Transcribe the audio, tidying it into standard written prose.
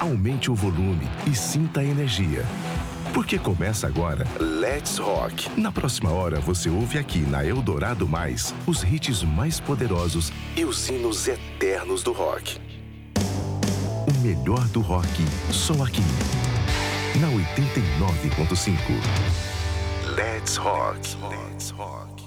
aumente o volume e sinta a energia. Porque começa agora Let's Rock. Na próxima hora você ouve aqui na Eldorado Mais os hits mais poderosos e os hinos eternos do rock. O melhor do rock, só aqui. Na 89.5. Let's Rock. Let's Rock.